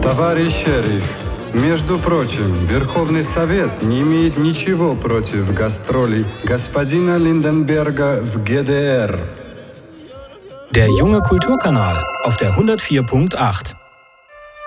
Товарищ шериф, между прочим, Верховный Совет не имеет ничего против гастролей господина Lindenberger в GDR. Der junge Kulturkanal auf der 104.8.